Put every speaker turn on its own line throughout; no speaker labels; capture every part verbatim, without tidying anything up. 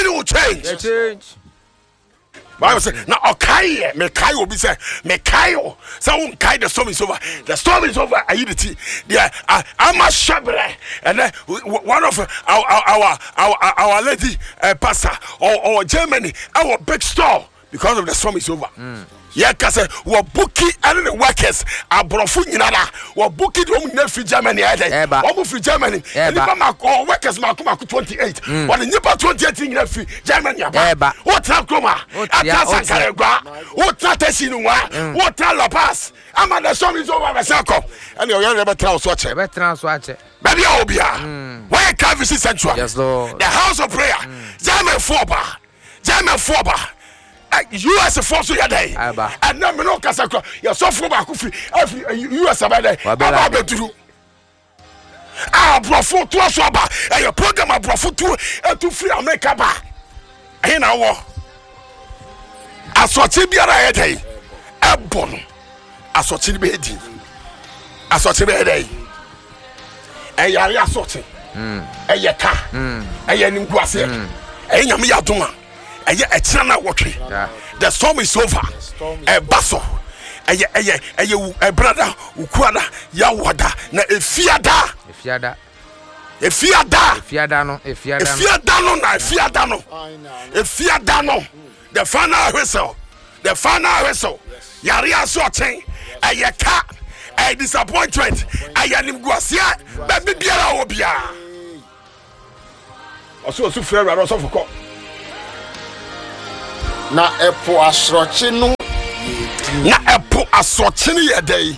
destiny will change.
They change.
Bible say now okay me kai obi say me kai o say won kai the storm is over. The storm is over. Are you the tea? Yeah, I'm a shabre and then one of our our our our, our lady uh, pastor or, or Germany our big store because of the storm is over. Mm. Yeah, cause we booking and the workers are brofu nyinara. We booking them in free Germany. We free Germany. And the ma workers ma kuma twenty-eight. But the nipa twenty-eight in free Germany. What na kroma? Atasa karegwa. What na tesinwa? What na La Paz? Ama the storm is over the circle. And you are never trans watch. Never
trans watch.
Baby Obia. Where Calvary Central?
Yes, Lord.
The house of prayer. German foba. German foba. U S force ya day and na me no kasa kro ya so fo ba ko fi U S ba day aba beturu ah brofo to so ba e your program brofo to e to free America ba e na wo asoche biara ya day e bon asoche be di asoche be day e yare asoche mm e ye ka mm e ye nim guase e nyame ya doma. The storm is over. A basso, a brother, Ukwana, Yawada, na a fiada,
a fiada,
a fiada,
a fiadano, a
fiadano, a fiadano, a fiadano, the final whistle, the final whistle, Yaria sorting, a yaka, a disappointment, a yanim guasia, baby Biara Obia. Also, so fair, I also forgot.
Na epo asrochi no
na epo asrochi ni yedai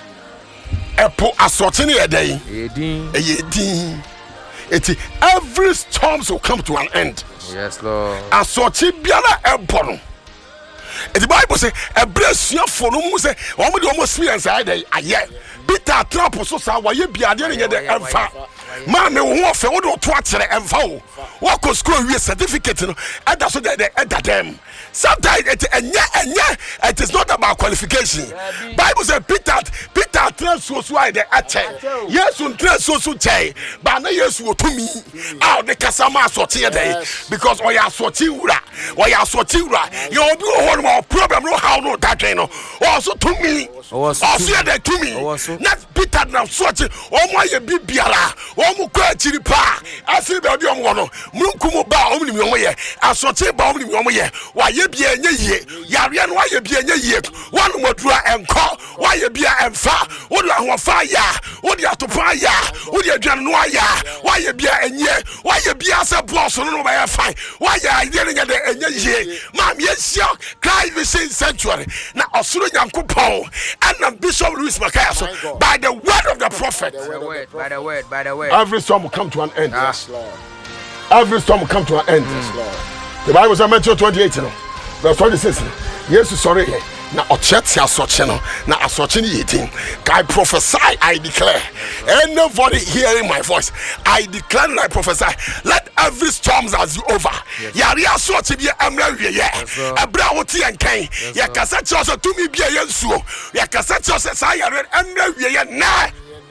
epo asrochi ni yedai
edin
edin eti every storm will come to an end.
Yes, Lord.
Asrochi biara epo no eti Bible say ebresua fo no mu say omo de omo experience ai aye Peter trap so sa waye biade ne de emfa ma me wo ofe wo do to akere emfa wo wo ko school wi certificate no eda so de eda dem. Sometimes it, it is not about qualification. Bible says Peter Peter trans so so I the ache. Yes, un trans so so che. But na yes wo to me. Ah the kasama asoti dey because we are asoti wura. We are asoti wura. You obi ho no problem no how no that no. Also to me. Also dey to me. Not Peter na asoti. Omo ye bibiara. Omo kwa chiri pa. Asi be obi omo no. Munkumu ba omo ni mi omo ye. Asoti ba omo ni mi omo ye. Wa ye bia enye ye yare no aye bia enye ye wanu modura enko wa ye bia emfa wo do ahofa ya wo di atopa ya wo di adwan no aya wa ye bia enye wa ye bia se boss no no ba ye fine wa ye ide ne de enye ye ma me sia Christ Vision Sanctuary na osoro nyankopon and Bishop Louis Makaya so by the word of the prophet
by the word by the word by the word
every storm will come to an end.
Yes, Lord.
Every storm will come to an end. Yes, Lord. The Bible says Matthew twenty-eight, you know. Verse twenty-six. Yes, sorry. Now, Ocheti Asocheno. Now, Asocheni eating. I prophesy, I declare. Anybody hearing my voice, I declare and I prophesy. Let every storm as over. Yari Asochi be Emre Ye. Abra Oti and Kain. Yakasat also to me be a Yensu. Yakasat also say I read Emre Ye. Nah.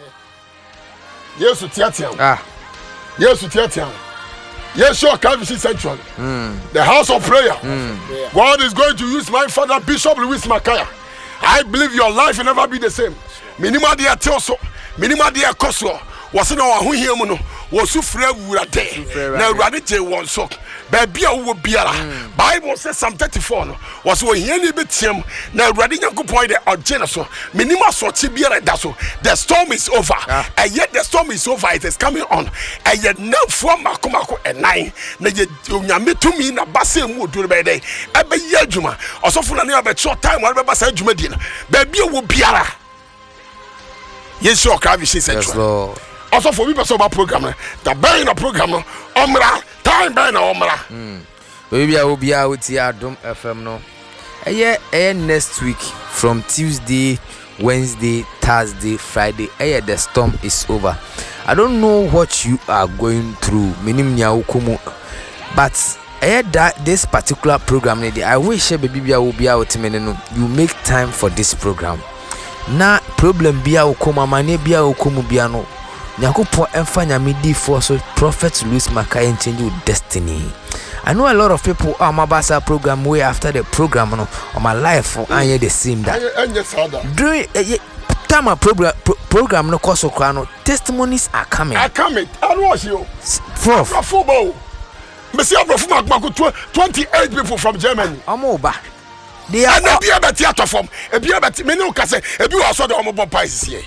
Yes, Tiatian.
Ah.
Yes, Tiatian. Yes, sure, Calvary Central. Mm. The house of prayer. Mm. God is going to use my father, Bishop Louis Makaya. I believe your life will never be the same. Minima dia teoso, minima dia koso. Wasi na wahu hiye muno. Wasu fre wurade. Na wurade je wonso. Baby a wo biara. Bible says Psalm thirty-four no. Wasu hiye ni betiem. Na wurade nyankopon de ogene so. Minima so chi biara da so. The storm is over. Ah. And yet the storm is over. It is coming on. And yet now from makomako and nine. Na ye nyame tumi na base mu oduru be dey. Ebe ye adwuma. Osofo na ne be short time wa be basa adwuma di no. Baby a wo biara. Yes, sure, Calvary Central.
Yes, Lord.
Also for people so about program, the burn a program, omra time burn omra.
Hmm. Baby, I will be out here at Dom F M no. Eh yeah, eh next week from Tuesday, Wednesday, Thursday, Friday. Eh yeah, the storm is over. I don't know what you are going through, minim nya ukumu, but eh that this particular program, I wish baby I will be out no. You make time for this program. Na problem bia ukoma mane bia ukumu bia no. Nyakopo emfa nyame di for so prophet Louis Makaya change your destiny. I know a lot of people on my Basa program way after the program no, on my life I hear the same that during uh, time a program pro, program no course no testimonies are coming.
I coming. I watch you.
Prof.
Football. Monsieur Prof. twenty-eight people from Germany.
Amoba. They are
not be able to form. A be able to menu case. A be also the honorable prices here.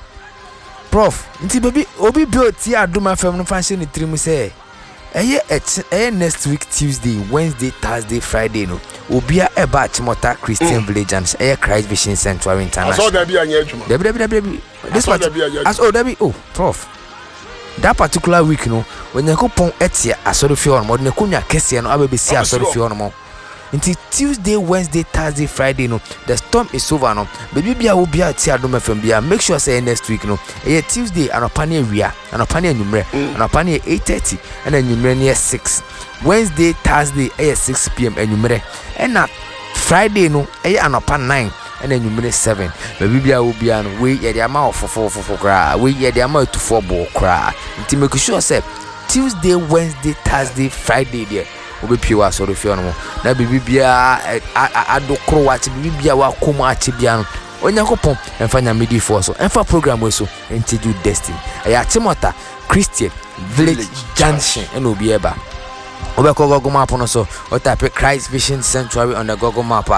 Prof. Nti baby obi built here do my family function in three say. Eh eh next week Tuesday, Wednesday, Thursday, Friday no. Obia eba Chimota Christian Village and eh Christ Vision Sanctuary International.
I saw there be anya adwuma.
There be there be there be. This part as oh there be oh Prof. That particular week no when Yakopon etia asori fi on mo ne kunya kese no abebesi asori fi on mo. Until Tuesday, Wednesday, Thursday, Friday no the storm is over no baby bia wo bia ti adom F M bia make sure say next week no eh Tuesday anopane awia anopane anumre anopane eight thirty and anumre near six. Wednesday, Thursday eh six p m anumre and na Friday no eh anopa nine and anumre seven. Baby bia wo bia no we ye dia ma ofofo ofofo kra we ye dia ma tufo bo kra until make sure say Tuesday, Wednesday, Thursday, Friday there obe piwa so refi ono na bibia adokro wachi bibia wa koma achi bia no onyankopon emfa nyamedi for so emfa program we so entidu destiny aya Chimota Christian Village Junction and obi eba obe ko Google map no so o type Christ Vision Sanctuary on the Google map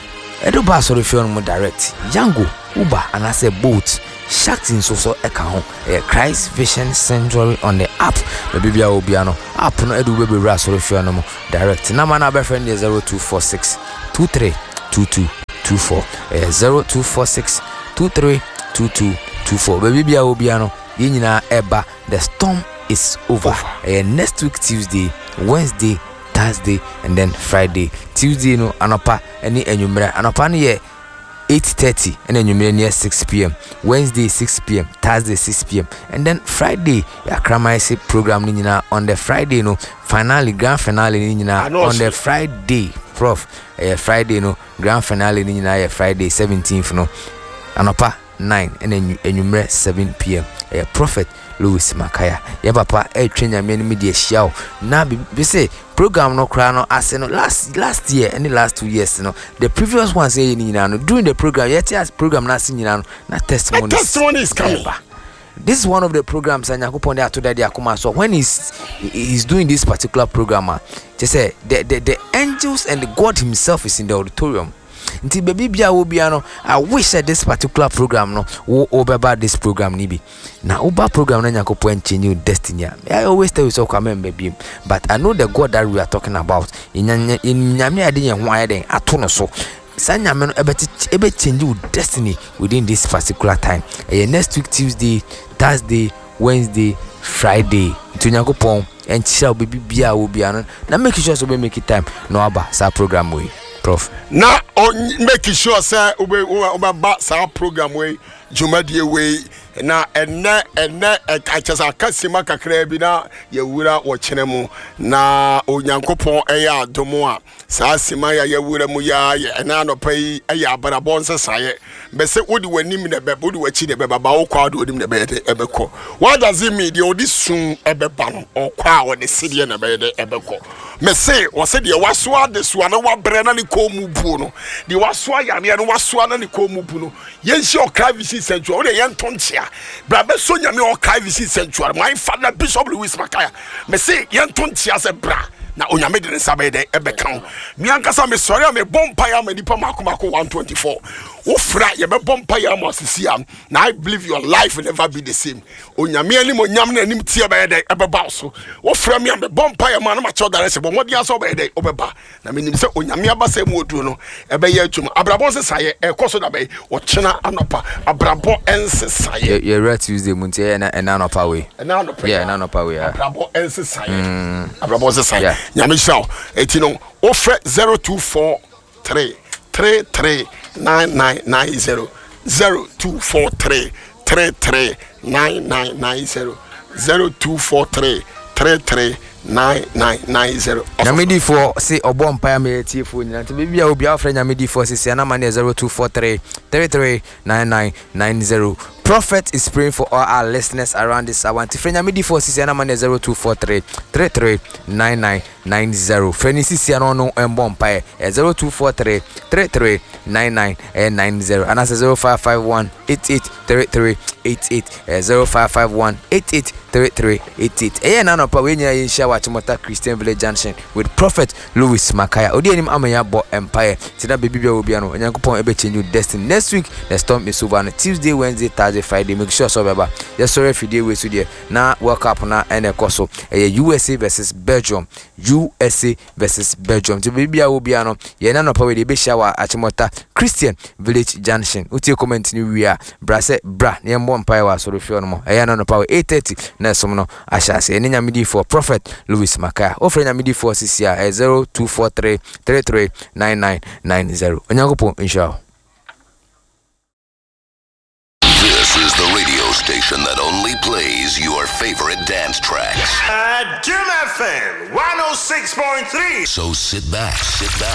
edo ba so refi ono direct yango uber and I say boat Sharks in so so eka ho eh Christ Vision Sanctuary on the app baby bia obiano app no edu bebe ra so refi no mo direct na mana be friend zero two four six two three two two two four eh zero two four six two three two two two four baby bia obiano ye nyina eba the storm is over eh next week Tuesday, Wednesday, Thursday and then Friday. Tuesday no anopa any enumere anopa no ye eight thirty and then you may near six p m Wednesday six p m Thursday six p m and then Friday ya kramaisi program ni nyina on the Friday no finally grand finale ni nyina on the Friday Prof eh Friday no grand finale ni nyina ya Friday seventeenth no anopa nine and then enumere seven p m eh Prophet Louis Makaya ya papa e twenya me ni de hia na be say program no kra no ase no last last year and the last two years no the previous ones say ni na no during the program yet as program na ase ni na no na testimonies
testimony is coming.
This is one of the programs and Yakupon there to that akuma so when he's he's doing this particular program just say the, the the angels and the God himself is in the auditorium. Nti baby bia wo bia no I wish that this particular program no wo obeba this program ni bi na oba program na Yakopon change your destiny. I always tell you so come baby but I know the God that we are talking about in nyame ade yen ho ayeden ato no so sanyame no ebe ebe change your destiny within this particular time. Eh next week Tuesday, Thursday, Wednesday, Friday to Yakopon and shall baby bia wo bia no na make sure so we make it time no aba sa program we Prof.
Now, on making sure, sir, we about our program way, Jumadi way, na and na and na I just a Cassima Cacrebina, Yawura or Chenemo, na o Yankopo Aya Domoa, Sassimaya Yawura Muya, and I no pay Aya, but a bon society. But say, would you name the baby, would you the Babao crowd with him the bed Ebeko? What does it mean? The old soon Ebeban or crowd the city and a bed Ebeko? Me say, was said, the waswa this one, what Brennan Komu Puno, the waswa Yami and waswa and Komu Puno. Yes, your Christ Central, the Yantonsia, Brabbe Sonia, your Christ Central, my father Bishop Louis Makaya. Me say, Yantonsia as a bra. Na onyame de sabede ebekam mi ankasa me sori am bompire me dipa makomako one twenty-four wo fra ye be bompire am asisia na I believe your life will never be the same onyame ani mo nyam na anim tie be de ebeba so wo fra mi am bompire man ma cho dare se bo modi aso be de obeba na me nim se onyame abasa mu odu no ebe ye atwum abrabo se saye ekoso da be wo chena anopa abrabo ense saye
ye re Tuesday muntie na na anopa we
na anopa
yeah na anopa we
abrabo ense saye abrabo se saye Nyamisha, etino offer zero two four three three three nine nine nine zero zero two four three three three nine nine nine zero zero two four three three three nine nine nine zero.
Nyamidi for say obon pa me tie phone na te bibia obi afra nyamidi for say na man zero two four three three three nine nine nine zero. Prophet is praying for all our listeners around this hour. Tifrenya midi for sisi ana man zero two four three three three nine nine nine zero. Freni sisi ana no embompae zero two four three three three nine nine nine zero. And that's zero five five one eight eight three three eight eight zero five five one eight eight three three eight eight. Eh na no pa we nya yin Wa Chimota Christian Village Junction with Prophet Louis Makaya. Odi anim amanya bo empire. Tina baby bia obi ano. Nyankopon ebe change your destiny. Next week the storm is over on Tuesday, Wednesday, Thursday, Friday. Make sure so beba. Just sorry if you dey we so there. Na work up na ene koso. Eh U S A versus Belgium. U S A versus Belgium. To baby bia obi ano. Ye na no pa we dey be Wa Chimota Christian Village Junction. Uti comment ni we are bra se bra ne mbo empire wa so refio no mo. Eh na no pa we eight thirty na so no ashase. Ene nyamidi for Prophet Louis Makaya. Offer nyamidi for sisia zero two four three three three nine nine nine zero. Onyankopon inshallah.
This is the radio station that only plays your favorite dance tracks.
Uh, Jim F M one oh six point three.
So sit back, sit back.